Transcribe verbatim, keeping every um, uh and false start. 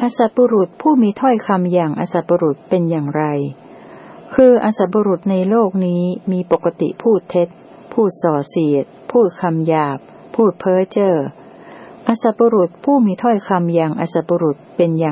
อสัพปุรุษผู้มีถ้อยคำอย่างอสัพปุรุษเป็นอย่างไรคืออสัพปุรุษในโลกนี้มีปกติพูดเท็จพูดส่อเสียดพูดคำหยาบพูดเพ้อเจ้ออสัพปุรุษผู้มีถ้อยคำอย่างอสัพปุรุษเป็นอย่าง